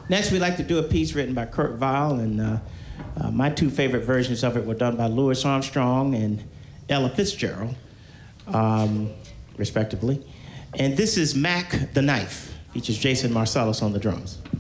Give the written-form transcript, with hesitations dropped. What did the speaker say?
Next, we'd like to do a piece written by Kurt Weill, and my two favorite versions of it were done by Louis Armstrong and Ella Fitzgerald, respectively. And this is Mac the Knife, features Jason Marsalis on the drums.